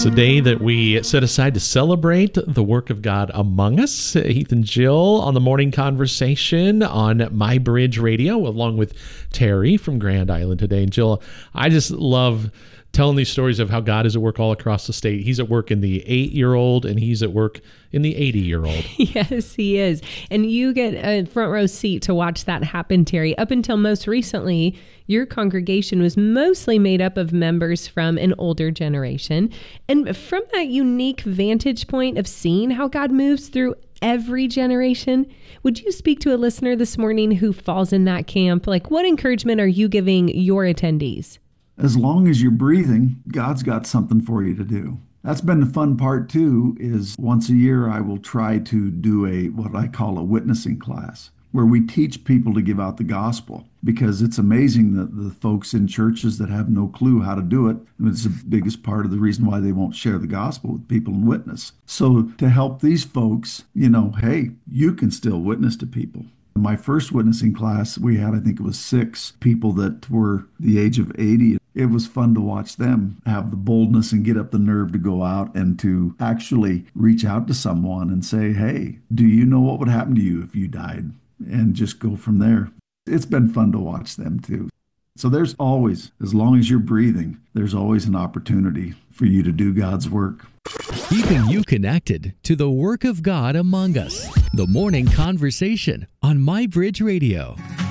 It's a day that we set aside to celebrate the work of God among us. Heath and Jill on the Morning Conversation on My Bridge Radio, along with Terry from Grand Island today. And Jill, I just love telling these stories of how God is at work all across the state. He's at work in the 8-year-old, and he's at work in the 80-year-old. Yes, he is. And you get a front row seat to watch that happen, Terry. Up until most recently, your congregation was mostly made up of members from an older generation. And from that unique vantage point of seeing how God moves through every generation, would you speak to a listener this morning who falls in that camp? Like, what encouragement are you giving your attendees? As long as you're breathing, God's got something for you to do. That's been the fun part too, is once a year I will try to do what I call a witnessing class, where we teach people to give out the gospel, because it's amazing that the folks in churches that have no clue how to do it, it's the biggest part of the reason why they won't share the gospel with people and witness. So to help these folks, hey, you can still witness to people. My first witnessing class, we had, I think it was 6 people that were the age of 80. It was fun to watch them have the boldness and get up the nerve to go out and to actually reach out to someone and say, hey, do you know what would happen to you if you died? And just go from there. It's been fun to watch them too. So there's always, as long as you're breathing, there's always an opportunity for you to do God's work. Keeping you connected to the work of God among us. The Morning Conversation on My Bridge Radio.